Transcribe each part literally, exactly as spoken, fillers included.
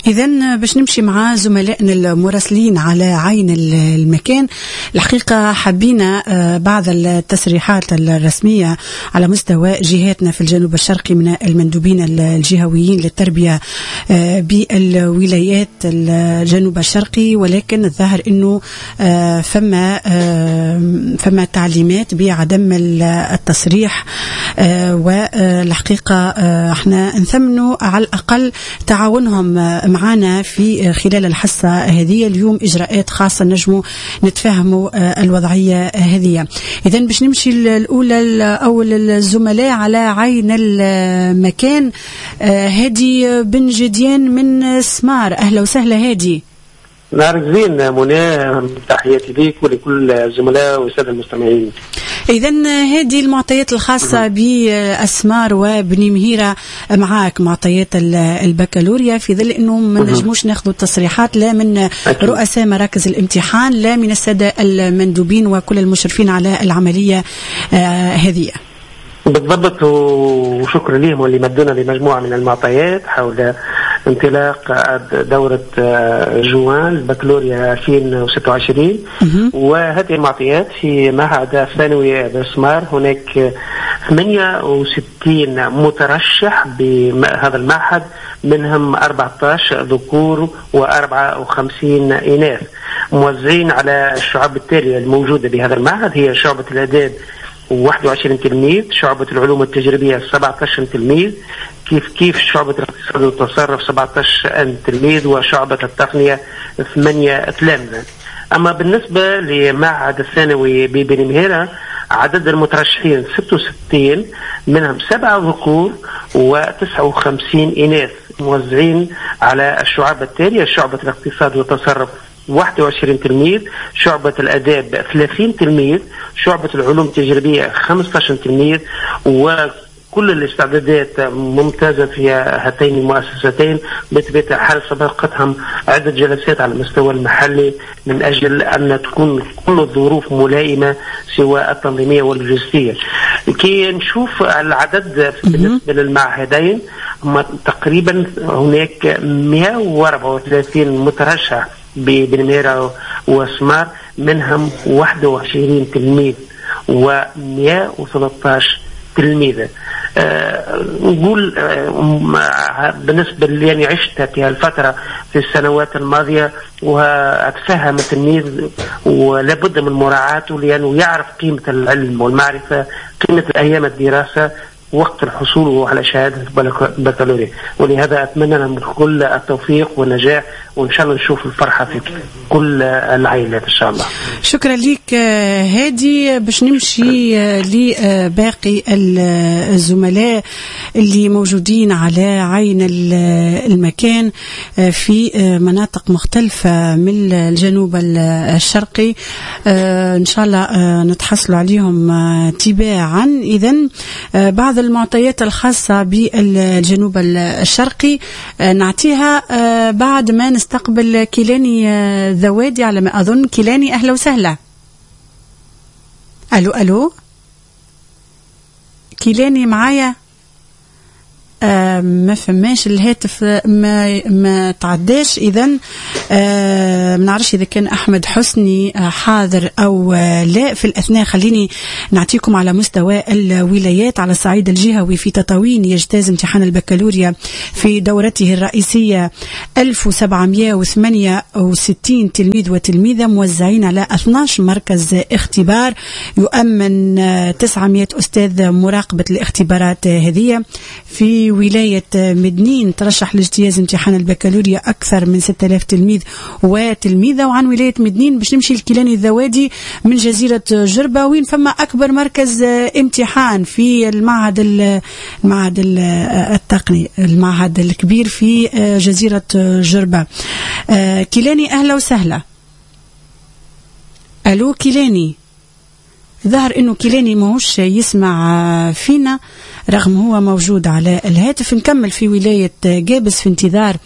إذن باش نمشي مع زملائنا المراسلين على عين المكان. الحقيقة حبينا بعض التصريحات الرسمية على مستوى جهاتنا في الجنوب الشرقي من المندوبين الجهويين للتربية بالولايات الجنوب الشرقي، ولكن الظاهر أنه فما فما تعليمات بعدم التصريح، والحقيقة احنا نثمنوا على الأقل تعاونهم معنا في خلال الحصة هذه اليوم، إجراءات خاصة نجموا نتفاهموا الوضعية هذه. إذن باش نمشي الأولى أو الزملاء على عين المكان. هادي بن جديان من سمار، أهلا وسهلا هادي. نهارك زين منى، تحياتي ليك ولكل الزملاء والسادة المستمعين. إذن هذه المعطيات الخاصة بأسمار وبني مهيرة معاك، معطيات البكالوريا، في ظل أنه ما نجموش ناخذوا تصريحات لا من رؤساء مراكز الامتحان لا من السادة المندوبين وكل المشرفين على العملية هذه. بالضبط، وشكرا لهم واللي مدونا لمجموعة من المعطيات حول انطلاق دورة جوان البكالوريا ألفين وستة وعشرين. وهذه المعطيات في معهد الثانوي بسمار، هناك ثمانية وستين مترشح بهذا المعهد، منهم أربعة عشر ذكور وأربعة وخمسين إناث، موزعين على الشعب التالية الموجودة بهذا المعهد. هي شعبة الآداب واحد وعشرين تلميذ، شعبة العلوم التجريبية سبعة عشر تلميذ، كيف كيف شعبة الاقتصاد والتصرف سبعة عشر تلميذ، وشعبة التقنية ثمانية تلامذة. أما بالنسبة لمعهد الثانوي ببني مهيرة، عدد المترشحين ستة وستين، منهم سبعة ذكور وتسعة وخمسين إناث، موزعين على الشعب التالية: شعبة الاقتصاد والتصرف واحد وعشرين تلميذ، شعبة الآداب ثلاثين تلميذ، شعبة العلوم التجريبية خمسة عشر تلميذ. وكل الاستعدادات ممتازة في هاتين المؤسستين، بطبيعة الحال سبقتهم عدة جلسات على المستوى المحلي من أجل أن تكون كل الظروف ملائمة سواء التنظيمية واللوجستية. كي نشوف العدد بالنسبة للمعهدين، تقريبا هناك مئة وأربعة وثلاثين مترشح ببني مهيرة وسمار، منهم واحد وعشرين تلميذ ومئة وثلاثة عشر تلميذة. أه نقول أه بالنسبة اللي يعني عشت في الفترة في السنوات الماضية، وأتفهم التلميذ ولابد من مراعاته، لأنه يعرف قيمة العلم والمعرفة، قيمة أيام الدراسة وقت الحصول على شهادة البكالوريا. ولهذا أتمنى لهم كل التوفيق والنجاح، وإن شاء الله نشوف الفرحة في كل العائلات إن شاء الله. شكرا لك هادي. باش نمشي لباقي الزملاء اللي موجودين على عين المكان في مناطق مختلفة من الجنوب الشرقي، إن شاء الله نتحصلوا عليهم تباعا. إذن بعض المعطيات الخاصة بالجنوب الشرقي نعطيها بعد ما نستقبل كيلاني ذوادي على ما أظن. كيلاني أهلا وسهلا. ألو ألو كيلاني معايا؟ آه ما فماش الهاتف، ما ما تعداش. إذن آه ما نعرفش إذا كان أحمد حسني آه حاضر أو آه لا. في الأثناء خليني نعطيكم على مستوى الولايات. على الصعيد الجهوي في تطاوين يجتاز امتحان البكالوريا في دورته الرئيسية ألف وسبعمئة وثمانية وستين تلميذ وتلميذة، موزعين على اثني عشر مركز اختبار، يؤمن آه تسعمئة أستاذ مراقبة الاختبارات هذه. في ولاية مدنين ترشح لاجتياز امتحان البكالوريا أكثر من ستة آلاف تلميذ وتلميذة. وعن ولاية مدنين باش نمشي لكيلاني الذوادي من جزيرة جربة، وين فما أكبر مركز امتحان في المعهد المعهد التقني، المعهد الكبير في جزيرة جربة. كيلاني أهلا وسهلا. ألو كيلاني؟ ظهر إنه كيلاني ماهوش يسمع فينا رغم هو موجود على الهاتف. نكمل في ولاية جابس في انتظار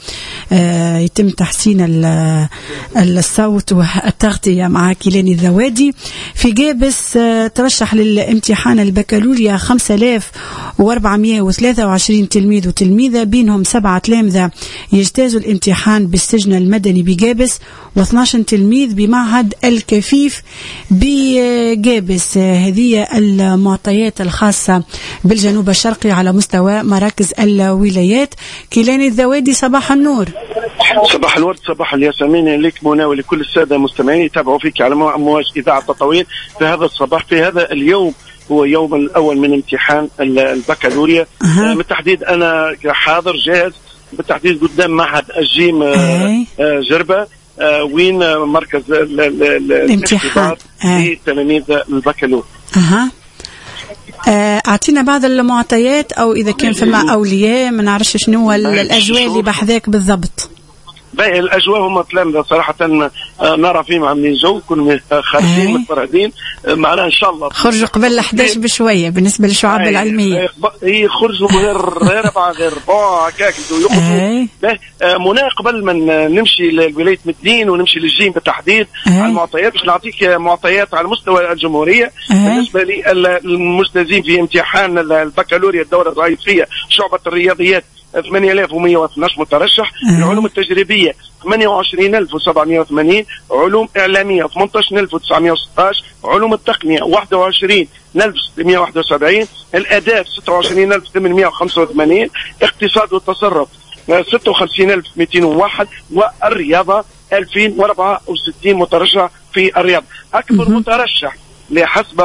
آه يتم تحسين الصوت والتغطية مع كيلاني الذوادي. في جابس آه ترشح للامتحان البكالوريا خمسة آلاف وأربعمائة وثلاثة وعشرين تلميذ وتلميذة، بينهم سبعة تلامذة يجتازوا الامتحان بالسجن المدني بجابس واثني عشر تلميذ بمعهد الكفيف بجابس. هذه المعطيات الخاصة بالجنوب الشرقي على مستوى مراكز الولايات. كيلاني الذوادي صباح النور. صباح الورد، صباح الياسمين لك منى ولكل السادة المستمعين يتابعوا فيك على امواج اذاعة تطوير في هذا الصباح. في هذا اليوم هو يوم الاول من امتحان البكالوريا. أه. بالتحديد انا حاضر جاهز بالتحديد قدام معهد الجيم أه. جربة أه وين مركز الامتحان لتلاميذ البكالوريا. أه. أعطينا بعض المعطيات أو إذا كان فما أولياء ما نعرفش شنو الأجواء اللي بحذاك بالضبط. باهي الأجواء هم تلامذة صراحة نرى فيهم عاملين جو كل خارجين متفرهدين معنا إن شاء الله. خرجوا قبل أحد عشر بشوية بالنسبة للشعاب العلمية. هي خرجوا غير غير ربع غير ربع هكاك يخرجوا. منى قبل ما نمشي لولاية مدين ونمشي للجيم بالتحديد على المعطيات باش نعطيك معطيات على مستوى الجمهورية. بالنسبة للمجتازين في امتحان البكالوريا الدورة الرئيسية شعبة الرياضيات ثمانية آلاف ومئة واثني عشر مترشح. العلوم التجريبية ثمانية وعشرين ألف وسبعمائة وثمانين، علوم إعلامية ثمانية عشر ألف وتسعمائة وستة عشر، علوم التقنية واحد وعشرين ألف وستمائة وواحد وسبعين، الآداب ستة وعشرين ألف وثمانمائة وخمسة وثمانين، اقتصاد والتصرف ستة وخمسين ألف ومئتين وواحد، والرياضة ألفين وأربعة وستين مترشح في الرياضة. أكبر مترشح لحسب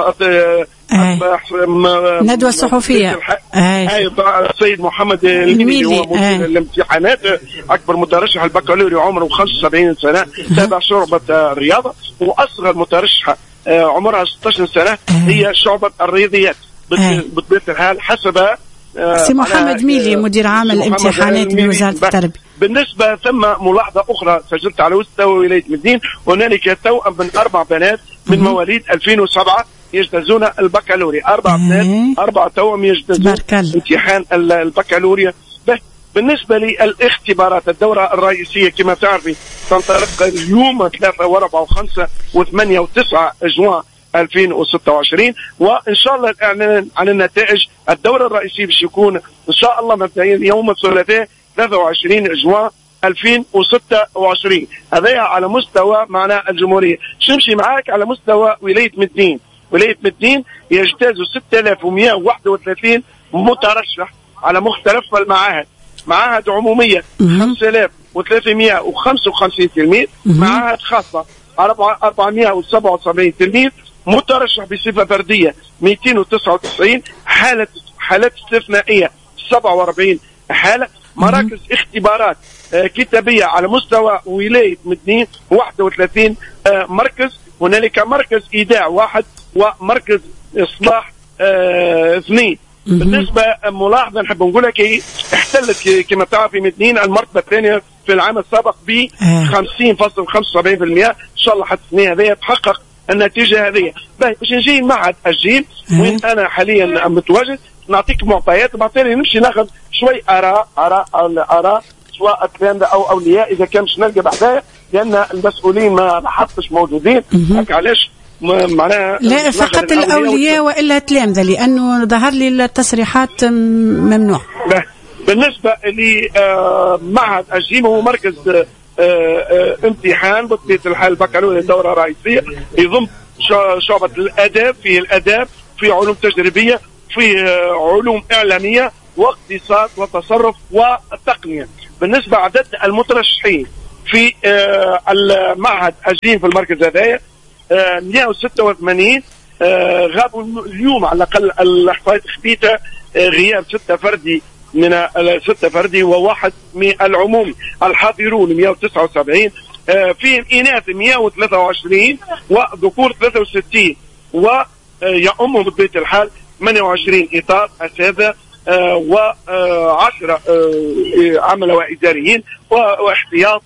ندوة الصحفية السيد محمد الميلي هو مدير الامتحانات أكبر مترشح البكالوريا عمره خمسة وسبعين سنة تابع شعبة الرياضة، وأصغر مترشحة عمرها ستة عشر سنة هي شعبة الرياضيات بطبيعة الحال حسب سي محمد ميلي مدير عام الامتحانات بوزارة التربية. بالنسبة ثم ملاحظة أخرى سجلت على مستوى ولاية مدين، هنالك توأم من أربع بنات من مواليد ألفين وسبعة يجتازون البكالوريا، أربع بنات أربع توأم يجتازون امتحان البكالوريا. بالنسبة للاختبارات الدورة الرئيسية كما تعرفي تنطلق اليوم ثلاثة وأربعة وخمسة وثمانية وتسعة جوان ألفين وستة وعشرين، وإن شاء الله الإعلان عن النتائج الدورة الرئيسية باش يكون إن شاء الله مبدئيا يوم الثلاثاء ثلاثة وعشرين جوان ألفين وستة وعشرين. هذا على مستوى معنا الجمهورية. شنمشي معاك على مستوى ولاية مدين. ولاية مدين يجتازوا ستة آلاف ومئة وواحد وثلاثين مترشح على مختلف المعاهد. معاهد عمومية خمسة آلاف وثلاثمائة وخمسة وخمسين تلميذ، معاهد خاصة أربعمائة وسبعة وسبعين تلميذ، مترشح بصفة فردية مئتين وتسعة وتسعين، حالة حالات استثنائية سبعة وأربعين حالة، مراكز اختبارات آه كتابية على مستوى ولاية مدين واحد وثلاثين آه مركز، هنالك مركز إيداع واحد ومركز إصلاح آه اثنين. بالنسبة ملاحظة نحب نقول لك احتلت كما تعرفي مدين المرتبة الثانية في العام السابق ب خمسين فاصلة خمسة وسبعين بالمئة. إن شاء الله حتى السنة هذه تحقق النتيجة هذه. باش نجي معهد الجيم وين أنا حاليا متواجد نعطيك معطيات بعطيني نمشي ناخذ شوي آراء آراء آراء سواء التلامذة أو أولياء إذا كان مش نلقى بعدها لأن المسؤولين ما حطش موجودين. هك علاش معناها لا فقط الأولياء وإلا التلامذة لأنه ظهر لي التصريحات ممنوع. بالنسبة لمعهد الجيم هو مركز امتحان بطبيعة الحال البكالوريا الدورة الرئيسية يضم شعبة الآداب، في الآداب في علوم تجريبية في علوم إعلامية واقتصاد وتصرف والتقنية. بالنسبة عدد المترشحين في المعهد الجيم في المركز هذايا مئة وستة وثمانين، غابوا اليوم على الأقل الإحصائيات خفيفة غياب ستة فردي من ستة فردي وواحد من العمومي. الحاضرون مئة وتسعة وسبعين، فيهم إناث مئة وثلاثة وعشرين وذكور ثلاثة وستين، ويأمهم بطبيعة الحال ثمانية وعشرين إطار أساتذة وعشرة عمل وإداريين واحتياط،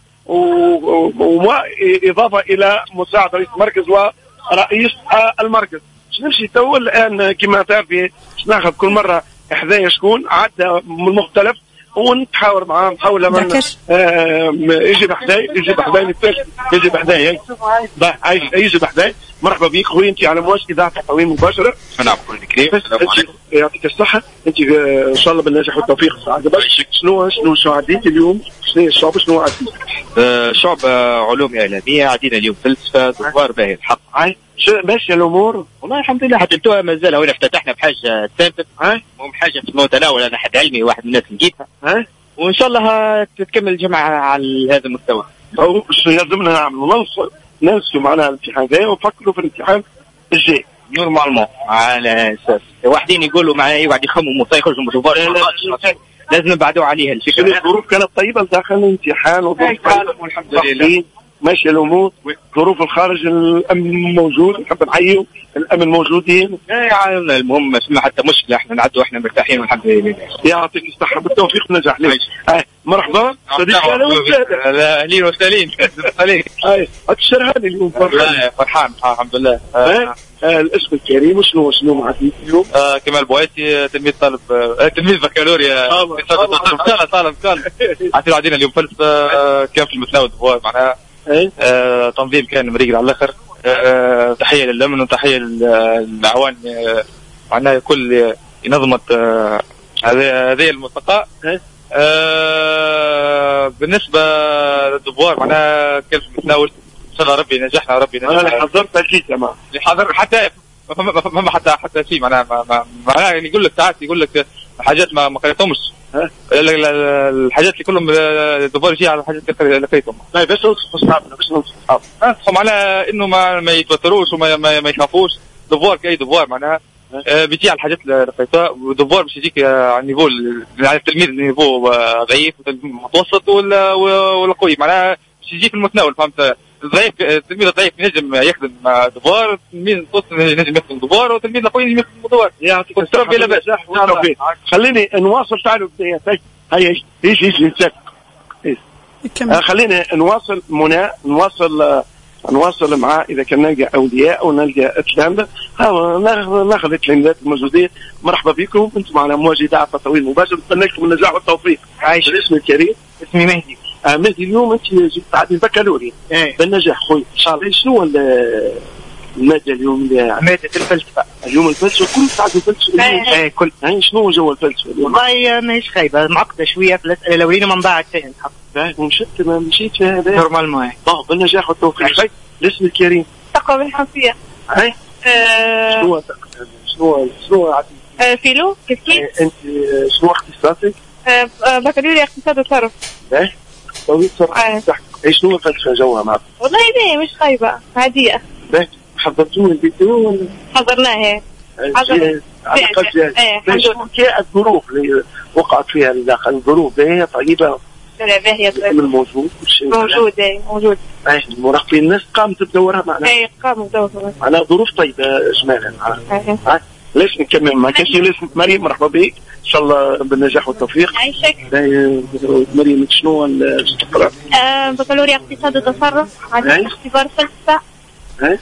وإضافة إلى مساعد رئيس المركز ورئيس المركز. نمشي تو الآن كما تعرفي ناخذ كل مرة حذايا شكون عدى من المختلف ونتحاور معاه نحاول من آه يجي بحداي يجي بحداي نتفاهم يجي بحداي يجي بحداي. مرحبا بك خويا انت على مواجهه اذاعه التعويم مباشره. نعم كل كريم. يعطيك الصحه انت ان شاء الله بالنجاح والتوفيق. شنو شنو شنو عديت اليوم؟ شنو الشعب شنو عديت؟ شعب علوم اعلاميه عدينا اليوم فلسفه دوار باهي الحق. هاي ماشيه الامور والله الحمد لله حتى تو مازال وين افتتحنا بحاجه ثابت. هاي مو بحاجه في المتناول. انا حد علمي واحد من الناس لقيتها. هاي وان شاء الله تكمل الجمعه على هذا المستوى. او لازمنا نعملوا نوصل ننسوا معناها الامتحان ذا ونفكروا في الامتحان الجاي نورمالمون على اساس واحدين يقولوا معايا واحد يخمموا يخرجوا من الدوار لازم نبعدوا عليها الفكره. الظروف كانت طيبه داخل الامتحان وظروف والحمد لله ماشيه الامور. ظروف الخارج الامن موجود نحب نحيوا الامن موجودين. المهم ما حتى مشكله احنا نعدوا احنا مرتاحين والحمد لله. يعطيك الصحه بالتوفيق ونجاح لك. مرحبا صديقي اهلا وسهلا. اهلين وسهلين عليك. اي الشهر هذا اليوم فرحان فرحان الحمد لله. آه. آه الاسم الكريم وشنو شنو معك اليوم؟ آه كمال بويتي تلميذ طالب آه تلميذ بكالوريا طالب طالب طالب عطينا عدينا اليوم فلسفه آه كان في المتناول الدوار معناها آه تنظيم كان مريق على الاخر. آه تحيه للامن وتحيه للعوان آه معناها كل ينظمت آه هذه الملتقى. آه بالنسبه للدوار معناها كان في المتناول ان شاء الله ربي نجحنا ربي نجحنا. انا حضرت اكيد تمام اللي حضر حتى ما فما حتى حتى شيء معناها معناها يعني يقول لك ساعات يقول لك حاجات ما ما قريتهمش. الحاجات اللي كلهم الدوار يجي على الحاجات اللي قريتهم. لا بس نوصف اصحابنا بس نوصف اصحابنا معناها انه ما ما يتوتروش وما ما, ما يخافوش. دوار كاي دوار معناها آه بيجي على الحاجات اللي قريتها ودوار باش يجيك على النيفو على التلميذ النيفو ضعيف متوسط ولا ولا قوي معناها باش يجي في المتناول. فهمت؟ الضعيف التلميذ الضعيف ينجم يخدم دوار التلميذ المتوسط ينجم يخدم دوار والتلميذ القوي ينجم يخدم دوار. يعطيك الصحه بلا باس. خليني نواصل تعالوا بداية هيا يجي يجي يجي خلينا نواصل منى نواصل نواصل معاه اذا كان نلقى اولياء او نلقى الكلام ناخذ التلاميذات الموجودين. مرحبا بكم انتم على مواجهه اذاعه التطوير المباشر. نتمنى لكم النجاح والتوفيق. عايش الاسم الكريم؟ اسمي مهدي. آه مهدي اليوم انت جبت تعدي البكالوريا ايه بالنجاح خويا ان شاء الله. شنو الماده اليوم اللي ماده الفلسفه؟ اليوم الفلسفه كل تعدي الفلسفه ايه كل يعني شنو جو الفلسفه اليوم؟ والله ماهيش خايبه معقده شويه في الاسئله الاولين ما نضاعت فيها الحق. ومشيت ما مشيت في هذا نورمالمون. طب بالنجاح والتوفيق. الاسم الكريم؟ تقوى بالحنفيه. اي شنو شنو شنو عطيتي؟ فيلو كيف كيف؟ انت شنو اختصاصك؟ بكالوريا اقتصاد وصرف. ايه طويل صراحه. ايش شنو الفلسفه جوها معك؟ والله باهي مش خايبه عاديه. باهي حضرتوه الفيديو ولا؟ حضرناه. حضرناه على قد ايش الظروف اللي وقعت فيها داخل الظروف باهيه طيبه؟ لا باهيه طيبه. موجود موجود اي موجود. اي المراقبين الناس قامت بدورها معنا. اي قاموا بدورها. على ظروف طيبه اجمالا. اي ليش نكمل ما كاش ليش مريم مرحبا بك ان شاء الله بالنجاح والتوفيق. عايشك. مريم شنو تقرا؟ آه بكالوريا اقتصاد وتصرف عندي اختبار فلسفه. اي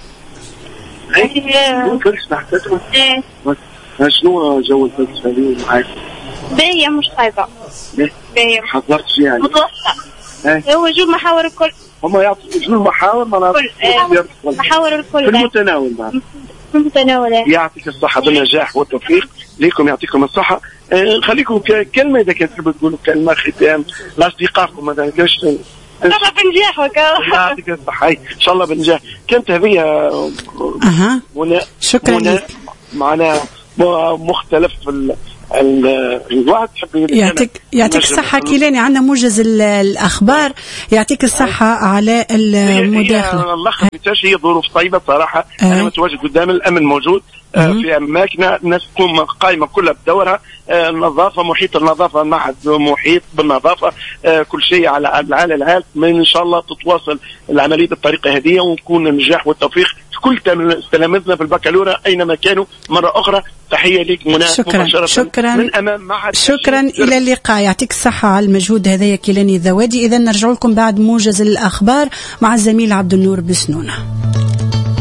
اي فلسفه حسيتها؟ ايه شنو جو الفلسفه اليوم معاك؟ باهيه مش خايبه. باهيه حضرت يعني متوسطه. هو جو محاور الكل هم يعطوا جو المحاور معناتها محاور الكل في المتناول معنا. في المتناول. يعطيك الصحة بالنجاح والتوفيق ليكم يعطيكم الصحة. آه خليكم كلمة إذا كنت تحبوا تقولوا كلمة ختام لأصدقائكم مثلا كاش إن شاء الله بنجاح وكذا. يعطيك الصحة إن شاء الله بنجاح. كانت هذه أها شكرا لك. معنا مختلف ال الواحد يعطيك يعطيك الصحة. كيلاني عندنا موجز الأخبار. يعطيك الصحة على المداخلة. الله خير هي ظروف طيبة صراحة. أه. أنا متواجد قدام الأمن موجود أه في أماكن الناس تكون قائمة كلها بدورها. أه النظافة محيط النظافة معهد محيط بالنظافة. أه كل شيء على على العال. إن شاء الله تتواصل العملية بالطريقة هذه ونكون النجاح والتوفيق كل تلاميذنا في البكالوريا أينما كانوا. مرة أخرى تحية لك منى. شكرا شكرا من أمام معهد. شكرا إلى اللقاء. يعطيك الصحة على المجهود هذا يا كيلاني الذوادي. إذا نرجع لكم بعد موجز الأخبار مع الزميل عبد النور بسنونة.